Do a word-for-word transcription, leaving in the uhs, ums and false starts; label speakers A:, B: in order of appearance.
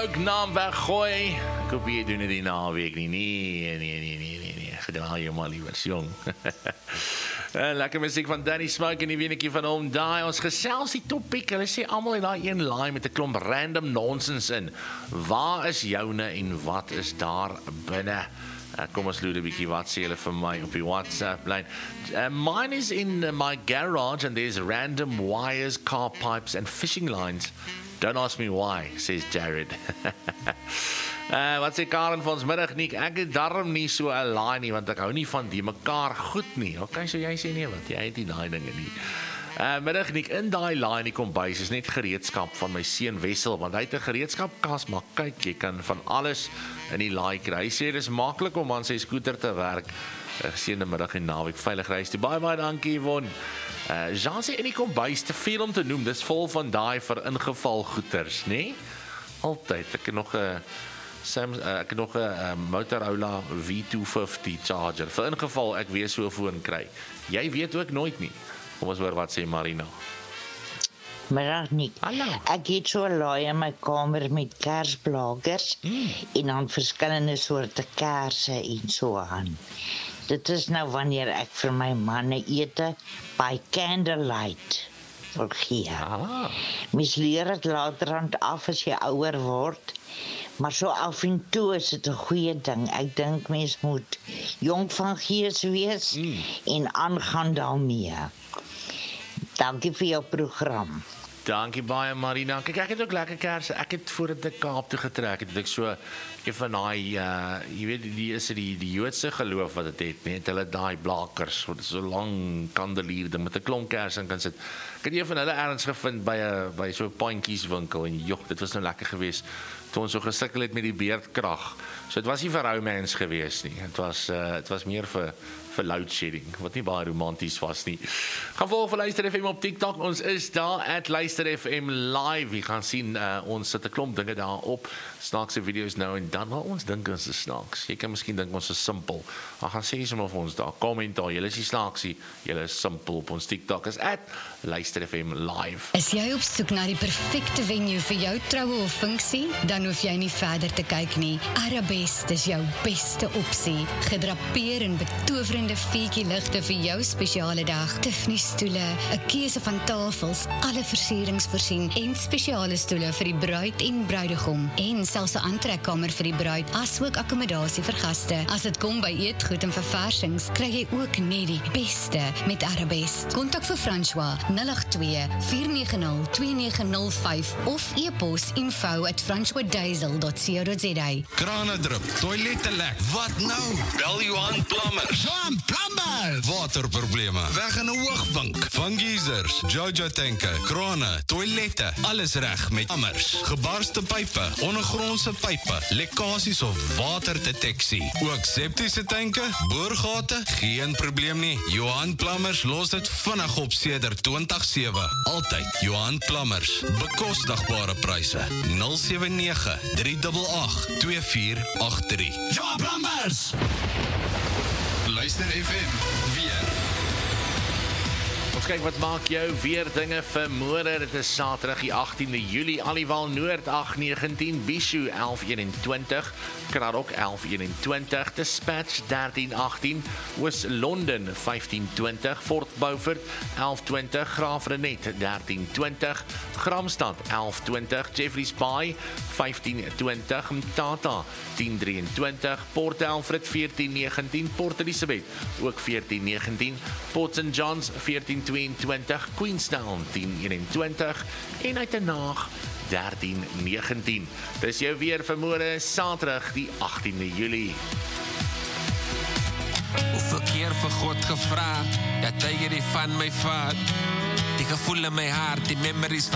A: rooknaam weggooi. Ek hoop jy doen dit die naweek nie. Nee, nee, nee, nee, nee, nee. Gedraai jou maar liewer, jong. Lekker musiek van Danny Smoke en die wenetjie van hom. Daai, ons gesels die topiek. Hulle sê almal in daai een laai met 'n klomp random nonsens in. Waar is joune en wat is daar binne? Uh, kom ons loer 'n bietjie wat sê hulle vir my op die WhatsApp lyn. Uh, mine is in uh, my garage and there's random wires, car pipes and fishing lines. Don't ask me why, says Jared. uh, wat sê Karen van ons middag nie? Ek het darm nie so 'n laai nie, want ek hou nie van die mekaar goed nie. Okay, so jy sê nee, want jy het nie daai dinge nie. Uh, middag nie, in daai laai in die kombuis is net gereedskap van my seun Wessel, want hy het 'n gereedskapkas, maar kyk, jy kan van alles in die laai kry. Hy sê, dis maklik om aan sy skooter te werk. Uh, Geseënde middag en naweek, veilig reis toe. Baie, baie dankie, Yvonne. Uh, Jean sê, in die kombuis, te veel om te noem, dis vol van daai vir ingeval goeters, nee? Altyd, ek het nog 'n Sam, uh, ek het nog 'n uh, Motorola V two fifty charger, vir ingeval ek weer so 'n foon kry. Jy weet ook nooit nie. Kom ons hoor wat sê Marina.
B: Middag nie.
A: Hallo.
B: Ek het so 'n laai in my kamer met kersblakers mm. en dan verskillende soorte kersse en so aan. Dit is nou wanneer ek vir my manne ete by candlelight wil gee.
A: Ah.
B: Mens leer dit laterand af as jy ouer word, maar so af en toe is dit 'n goeie ding. Ek dink mens moet jong van gees wees mm. en aangaan daarmee. Dankie vir jou program.
A: Dankie baie Marina. Kyk, ek het ook lekker kersse. Ek het voordat ek Kaap toe getrek het, het ek so een van daai uh jy weet die is die die Joodse geloof wat dit het, net hulle daai blakers, wat so lang kandelier ding met 'n klomp kersse in kan sit. Ek het een van hulle ergens gevind by 'n by so 'n pandjieswinkel en joh, dit was nou lekker geweest. Toe ons so gesukkel het met die beerdkrag. So dit was nie vir ou mens geweest nie. Dit was uh dit was meer vir vir load shedding, wat nie baie romanties was nie. Gaan volg vir Luister F M op TikTok, ons is daar at Luister F M live, jy gaan sien, uh, ons sit 'n klomp dinge daar op, snaakse video's nou en dan, maar ons dink ons is snaaks, jy kan miskien dink ons is simpel, maar gaan sê sommer vir ons daar, kommentaar, jylle is die snaaksie, jylle is simpel op ons TikTok, is at Luister F M live.
C: Is jy op soek na die perfekte venue vir jou troue of funksie? Dan hoef jy nie verder te kyk nie. Arabest is jou beste opsie, gedrapeer in betoverende feetjie ligte vir jou spesiale dag. Tiffany stoele, 'n keuse van tafels, alle versierings voorsien en spesiale stoele vir die bruid en bruidegom en selfs 'n aantrekkamer vir die bruid, asook akkommodasie vir gaste. As dit kom by eetgoed en verversings, kry jy ook net die beste met Arabest. Kontak vir François nul agt twee, vier nege nul, twee nege nul vyf of e-pos info at francois diesel dot co dot za.
D: Krane drup, toilette lek. Wat nou? Bel Johan Plumbers. Johan Plumbers. Waterprobleme. Weg in 'n hoogwink. Van geysers, Jojo tanke, krane, toilette, alles reg met Plumbers. Gebarste pype, ondergrondse pype, lekkasies of waterdeteksie. Ook septiese tanke, boorgate, geen probleem nie. Johan Plumbers los dit vinnig op sedert twintig sewe. Altyd Johan Plumbers. Bekostigbare pryse. nul sewe nege, drie agt agt, twee vier agt drie. Johan Plumbers. Luister F M weer.
A: Ons kyk wat maak jou weer dinge vir môre. Dit is Saterdag die agtiende Julie. Aliwal Noord agt negentien, Bishu elf eenentwintig, Kraddock elf eenentwintig, Dispatch dertien agtien, Oos-London vyftien twintig, Fort Beaufort elf twintig, Graafrenet dertien twintig, Gramstad elf twintig, Jeffreys Bay vyftien twintig, Mtata tien drieëntwintig, Port Alfred veertien negentien, Port Elizabeth ook veertien negentien, Port Saint John's veertien tweeëntwintig, Queenstown tien eenentwintig en Uitenaag dertien negentien. Dis jou weer vir môre Saterdag die agtiende Julie.
E: Hoeveel keer vir God gevra dat hy hierdie van my vat? Die gevoel in my hart, die memories van